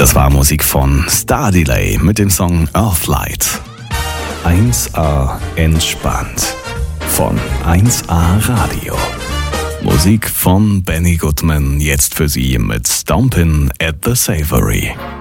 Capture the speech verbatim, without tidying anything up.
Das war Musik von Star Delay mit dem Song Earthlight. eins A entspannt von eins A Radio. Musik von Benny Goodman, jetzt für Sie mit Stompin' at the Savory.